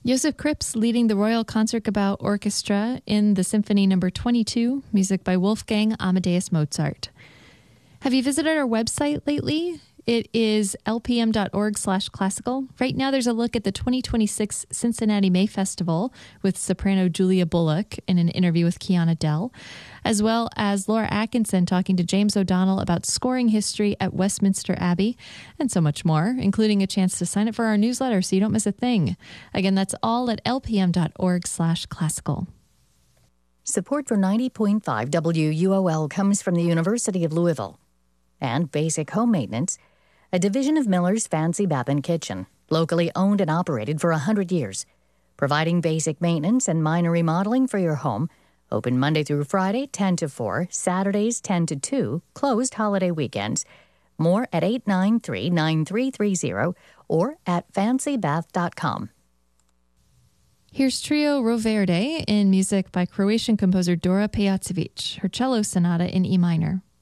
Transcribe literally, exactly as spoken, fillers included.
Joseph Krips leading the Royal Concertgebouw Orchestra in the Symphony Number twenty-two, music by Wolfgang Amadeus Mozart. Have you visited our website lately? It is lpm.org slash classical. Right now there's a look at the twenty twenty-six Cincinnati May Festival with soprano Julia Bullock in an interview with Kiana Dell, as well as Laura Atkinson talking to James O'Donnell about scoring history at Westminster Abbey, and so much more, including a chance to sign up for our newsletter so you don't miss a thing. Again, that's all at lpm.org slash classical. Support for ninety point five W U O L comes from the University of Louisville. And Basic Home Maintenance, a division of Miller's Fancy Bath and Kitchen, locally owned and operated for one hundred years, providing basic maintenance and minor remodeling for your home, open Monday through Friday, ten to four, Saturdays, ten to two, closed holiday weekends. More at eight nine three, nine three three zero or at fancy bath dot com. Here's Trio Roverde in music by Croatian composer Dora Pejacevic, her cello sonata in E minor.